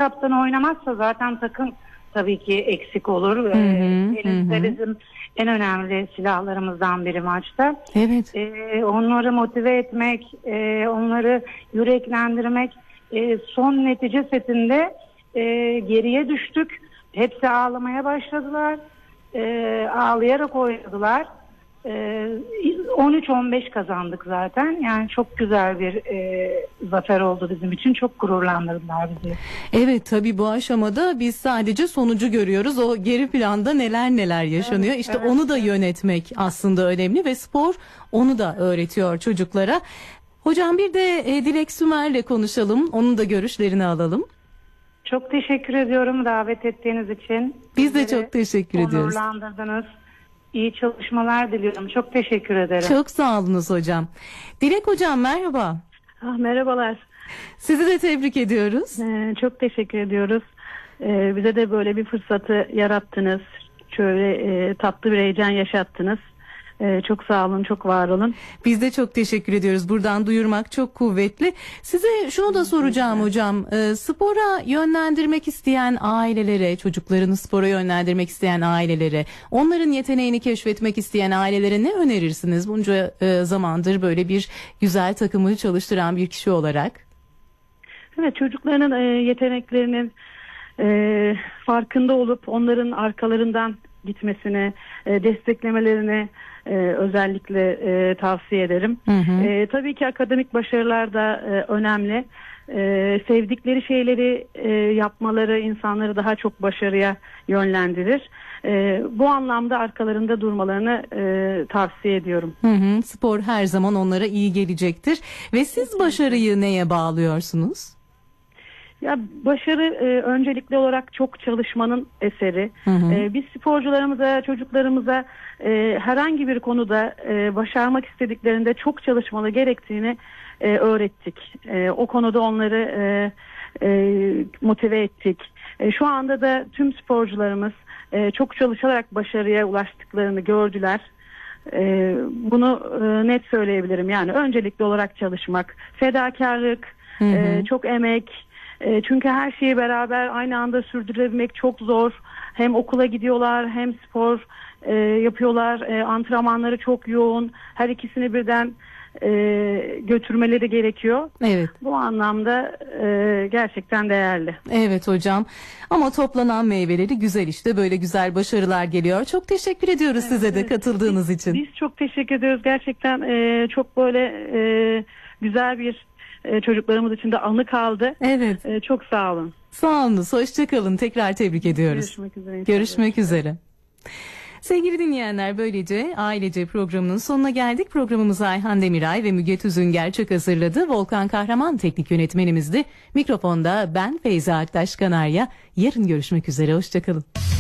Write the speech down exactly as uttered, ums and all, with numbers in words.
kaptanı oynamazsa zaten takım tabii ki eksik olur. Hı hı, Deniz de hı. bizim en önemli silahlarımızdan biri maçta. Evet. Ee, onları motive etmek, e, onları yüreklendirmek. E, son netice setinde e, geriye düştük. Hepsi ağlamaya başladılar. E, ağlayarak oynadılar. E, on üç on beş kazandık zaten. Yani çok güzel bir e, zafer oldu bizim için. Çok gururlandırdılar bizi. Evet, tabii bu aşamada biz sadece sonucu görüyoruz. O geri planda neler neler yaşanıyor. Evet, işte evet, onu da evet. yönetmek aslında önemli ve spor onu da öğretiyor çocuklara. Hocam bir de e, Dilek Sümer'le konuşalım. Onun da görüşlerini alalım. Çok teşekkür ediyorum davet ettiğiniz için. Biz de Bizleri çok teşekkür ediyoruz. onurlandırdınız. İyi çalışmalar diliyorum. Çok teşekkür ederim. Çok sağ olunuz hocam. Dilek hocam merhaba. Ah, merhabalar. Sizi de tebrik ediyoruz. Ee, çok teşekkür ediyoruz. Ee, bize de böyle bir fırsatı yarattınız. Şöyle e, tatlı bir heyecan yaşattınız. Ee, çok sağ olun, çok var olun. Biz de çok teşekkür ediyoruz. Buradan duyurmak çok kuvvetli. Size şunu da soracağım hocam. Ee, spora yönlendirmek isteyen ailelere, çocuklarını spora yönlendirmek isteyen ailelere, onların yeteneğini keşfetmek isteyen ailelere ne önerirsiniz? Bunca e, zamandır böyle bir güzel takımı çalıştıran bir kişi olarak. Evet, çocukların e, yeteneklerinin e, farkında olup onların arkalarından gitmesini, e, desteklemelerini e, özellikle e, tavsiye ederim. Hı hı. E, tabii ki akademik başarılar da e, önemli. E, sevdikleri şeyleri e, yapmaları insanları daha çok başarıya yönlendirir. E, bu anlamda arkalarında durmalarını e, tavsiye ediyorum. Hı hı. Spor her zaman onlara iyi gelecektir. Ve siz başarıyı neye bağlıyorsunuz? Ya başarı e, öncelikli olarak çok çalışmanın eseri. Hı hı. E, biz sporcularımıza, çocuklarımıza e, herhangi bir konuda e, başarmak istediklerinde çok çalışmalı gerektiğini e, öğrettik. E, o konuda onları e, e, motive ettik. E, şu anda da tüm sporcularımız e, çok çalışarak başarıya ulaştıklarını gördüler. E, bunu e, net söyleyebilirim. Yani öncelikli olarak çalışmak, fedakarlık, Hı hı. e, çok emek. E, çünkü her şeyi beraber aynı anda sürdürebilmek çok zor. Hem okula gidiyorlar hem spor e, yapıyorlar. E, antrenmanları çok yoğun. Her ikisini birden e, götürmeleri gerekiyor. Evet. Bu anlamda e, gerçekten değerli. Evet hocam. Ama toplanan meyveleri güzel işte. Böyle güzel başarılar geliyor. Çok teşekkür ediyoruz Evet, size de evet. katıldığınız Biz, için. biz çok teşekkür ediyoruz. Gerçekten e, çok böyle e, güzel bir e, çocuklarımız için de anı kaldı. Evet. E, çok sağ olun. Sağ olun. Hoşça kalın. Tekrar tebrik ediyoruz. Görüşmek üzere. Görüşmek üzere. Sevgili dinleyenler, böylece Ailece programının sonuna geldik. Programımızı Ayhan Demiray ve Müge Tüzün Gerçek hazırladı. Volkan Kahraman teknik yönetmenimizdi. Mikrofonda ben Feyza Aktaş Kanarya. Yarın görüşmek üzere. Hoşça kalın.